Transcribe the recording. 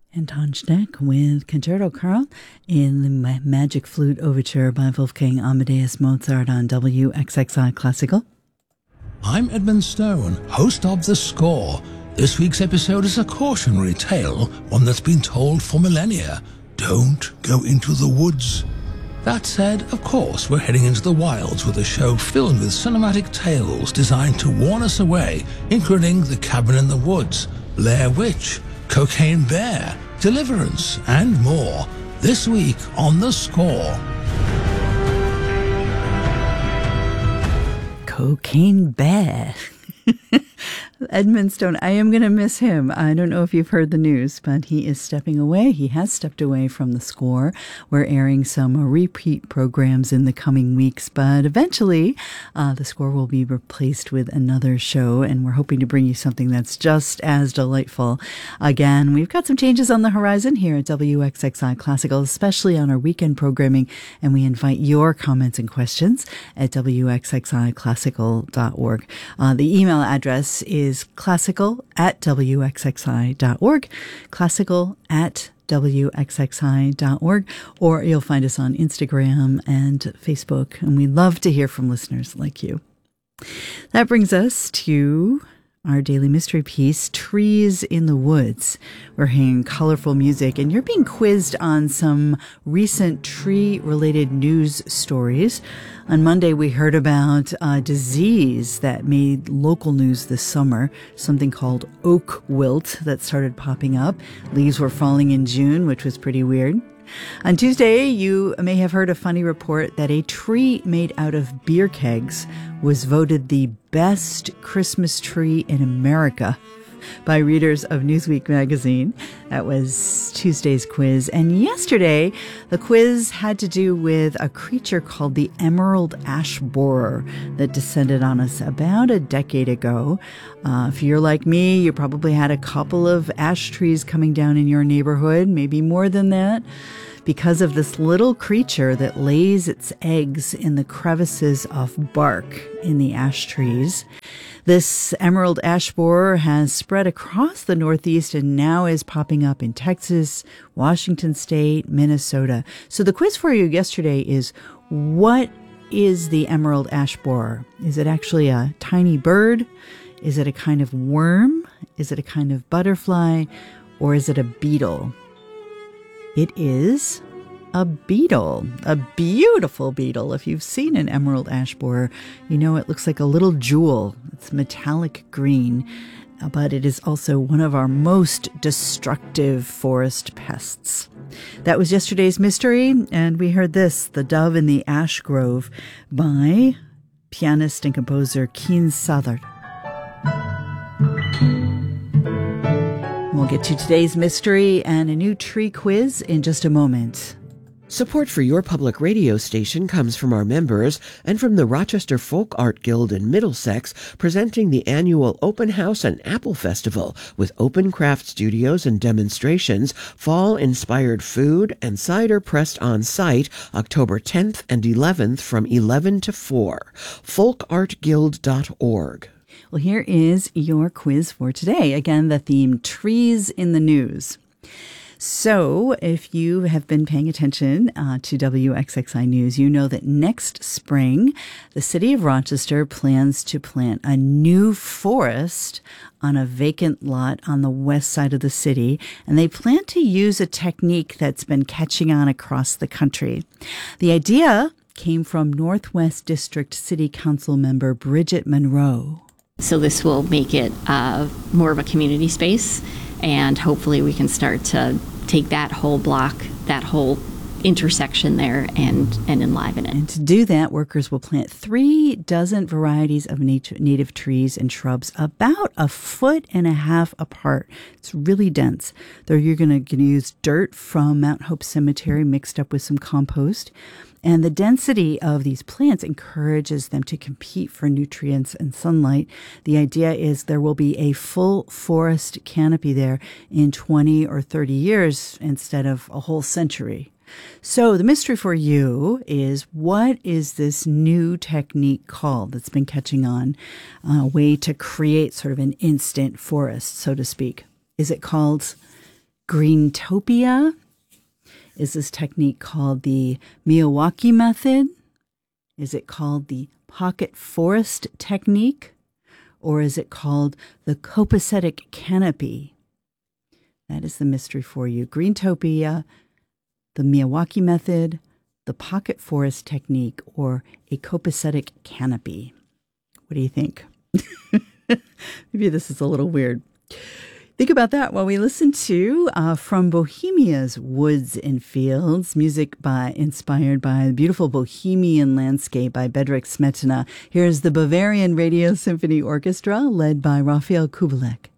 Anton Schneck with Concerto Carl in the Magic Flute Overture by Wolfgang Amadeus Mozart on WXXI Classical. I'm Edmund Stone, host of The Score. This week's episode is a cautionary tale, one that's been told for millennia. Don't go into the woods. That said, of course, we're heading into the wilds with a show filled with cinematic tales designed to warn us away, including The Cabin in the Woods, Blair Witch, Cocaine Bear, Deliverance, and more. This week on The Score. Cocaine Bear. Edmund Stone, I am going to miss him. I don't know if you've heard the news, but he is stepping away. He has stepped away from The Score. We're airing some repeat programs in the coming weeks, but eventually The Score will be replaced with another show, and we're hoping to bring you something that's just as delightful. Again, we've got some changes on the horizon here at WXXI Classical, especially on our weekend programming, and we invite your comments and questions at wxxiclassical.org. The email address is classical@wxxi.org, classical@wxxi.org, or you'll find us on Instagram and Facebook, and we love to hear from listeners like you. That brings us to our daily mystery piece, Trees in the Woods. We're hearing colorful music, and you're being quizzed on some recent tree-related news stories. On Monday, we heard about a disease that made local news this summer, something called oak wilt that started popping up. Leaves were falling in June, which was pretty weird. On Tuesday, you may have heard a funny report that a tree made out of beer kegs was voted the best Christmas tree in America by readers of Newsweek magazine. That was Tuesday's quiz. And yesterday, the quiz had to do with a creature called the emerald ash borer that descended on us about a decade ago. If you're like me, you probably had a couple of ash trees coming down in your neighborhood, maybe more than that, because of this little creature that lays its eggs in the crevices of bark in the ash trees. This emerald ash borer has spread across the Northeast and now is popping up in Texas, Washington State, Minnesota. So the quiz for you yesterday is, what is the emerald ash borer? Is it actually a tiny bird? Is it a kind of worm? Is it a kind of butterfly? Or is it a beetle? It is a beetle, a beautiful beetle. If you've seen an emerald ash borer, you know it looks like a little jewel. It's metallic green, but it is also one of our most destructive forest pests. That was yesterday's mystery, and we heard this, The Dove in the Ash Grove, by pianist and composer Keen Southard. We'll get to today's mystery and a new tree quiz in just a moment. Support for your public radio station comes from our members and from the Rochester Folk Art Guild in Middlesex, presenting the annual Open House and Apple Festival with open craft studios and demonstrations, fall-inspired food, and cider pressed on site October 10th and 11th from 11 to 4. folkartguild.org. Well, here is your quiz for today. Again, the theme, Trees in the News. So if you have been paying attention to WXXI News, you know that next spring, the city of Rochester plans to plant a new forest on a vacant lot on the west side of the city, and they plan to use a technique that's been catching on across the country. The idea came from Northwest District City Council member Bridget Monroe. So this will make it more of a community space, and hopefully we can start to take that whole block, that whole intersection there, and enliven it. And to do that, workers will plant 3 dozen varieties of native trees and shrubs about 1.5 feet apart. It's really dense. You're going to use dirt from Mount Hope Cemetery mixed up with some compost. And the density of these plants encourages them to compete for nutrients and sunlight. The idea is there will be a full forest canopy there in 20 or 30 years instead of a whole century. So the mystery for you is, what is this new technique called that's been catching on, a way to create sort of an instant forest, so to speak? Is it called Greentopia? Is this technique called the Miyawaki method? Is it called the pocket forest technique? Or is it called the copacetic canopy? That is the mystery for you. Greentopia, the Miyawaki method, the pocket forest technique, or a copacetic canopy. What do you think? Maybe this is a little weird. Think about that while we listen to From Bohemia's Woods and Fields, music inspired by the beautiful Bohemian landscape by Bedřich Smetana. Here's the Bavarian Radio Symphony Orchestra led by Rafael Kubelik.